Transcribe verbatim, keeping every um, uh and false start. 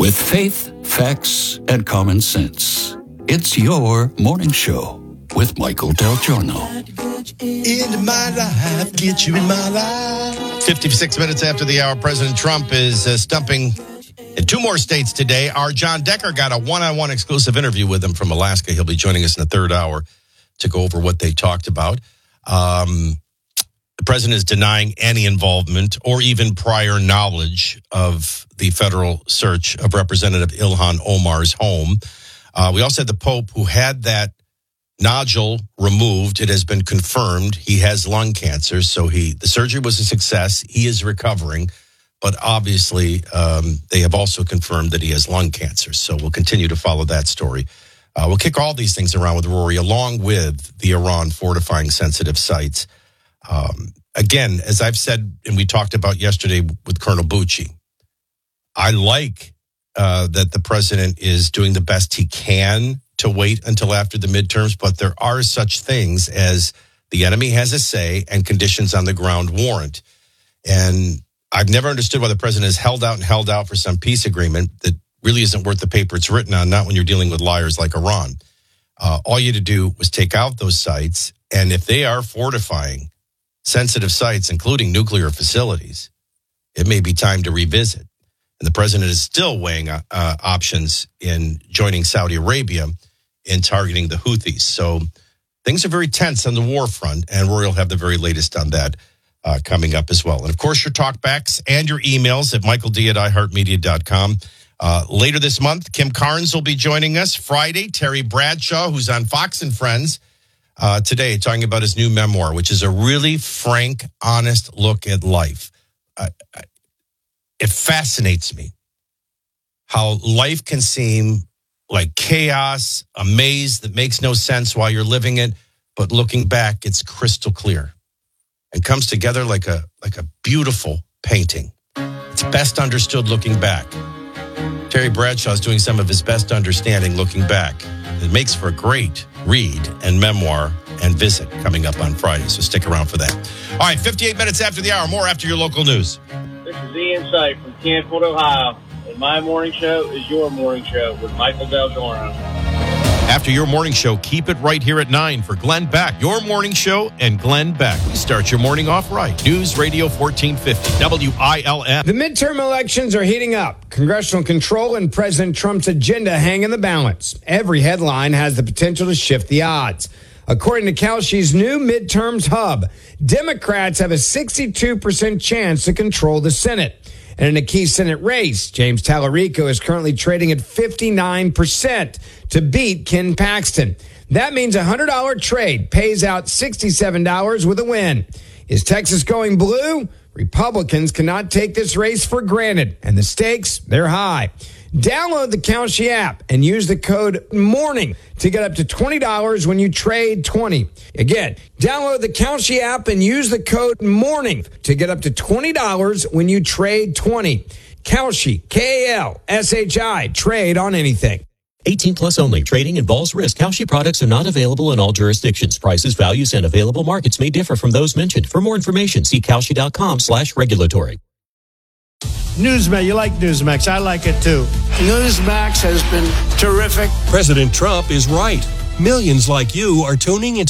with faith, facts, and common sense. It's your morning show with Michael Del Giorno. Into my life, get you in my life. fifty-six minutes after the hour, President Trump is uh, stumping in two more states today. Our John Decker got a one-on-one exclusive interview with him from Alaska. He'll be joining us in the third hour to go over what they talked about. Um, the president is denying any involvement or even prior knowledge of the federal search of Representative Ilhan Omar's home. Uh, we also had the Pope, who had that nodule removed. It has been confirmed he has lung cancer, so he the surgery was a success. He is recovering, but obviously um, they have also confirmed that he has lung cancer. So we'll continue to follow that story. Uh, we'll kick all these things around with Rory, along with the Iran fortifying sensitive sites. Um, again, as I've said, and we talked about yesterday with Colonel Bucci, I like uh, that the president is doing the best he can to wait until after the midterms, but there are such things as the enemy has a say and conditions on the ground warrant. And I've never understood why the president has held out and held out for some peace agreement that really isn't worth the paper it's written on, not when you're dealing with liars like Iran. Uh, all you had to do was take out those sites, and if they are fortifying sensitive sites, including nuclear facilities, it may be time to revisit. And the president is still weighing uh, options in joining Saudi Arabia in targeting the Houthis. So things are very tense on the war front, and Rory will have the very latest on that uh, coming up as well. And, of course, your talkbacks and your emails at michael d at i heart media dot com. Uh, later this month, Kim Carnes will be joining us. Friday, Terry Bradshaw, who's on Fox and Friends, uh, today talking about his new memoir, which is a really frank, honest look at life. Uh, It fascinates me how life can seem like chaos, a maze that makes no sense while you're living it, but looking back, it's crystal clear and comes together like a like a beautiful painting. It's best understood looking back. Terry Bradshaw is doing some of his best understanding looking back. It makes for a great read and memoir and visit coming up on Friday, so stick around for that. All right, fifty-eight minutes after the hour, more after your local news. This is The Insight from Canfield, Ohio, and my morning show is your morning show with Michael Del Giorno. After your morning show, keep it right here at nine for Glenn Beck. Your morning show and Glenn Beck. We start your morning off right. News Radio fourteen fifty, W I L M. The midterm elections are heating up. Congressional control and President Trump's agenda hang in the balance. Every headline has the potential to shift the odds. According to Kalshi's new midterms hub, Democrats have a sixty-two percent chance to control the Senate. And in a key Senate race, James Tallarico is currently trading at fifty-nine percent to beat Ken Paxton. That means a one hundred dollars trade pays out sixty-seven dollars with a win. Is Texas going blue? Republicans cannot take this race for granted, and the stakes, they're high. Download the Kalshi app and use the code MORNING to get up to twenty dollars when you trade twenty. Again, download the Kalshi app and use the code MORNING to get up to twenty dollars when you trade twenty. Kalshi, K A L S H I, trade on anything. eighteen plus only. Trading involves risk. Kalshi products are not available in all jurisdictions. Prices, values, and available markets may differ from those mentioned. For more information, see kalshi.com slash regulatory. Newsmax, you like Newsmax. I like it too. Newsmax has been terrific. President Trump is right. Millions like you are tuning into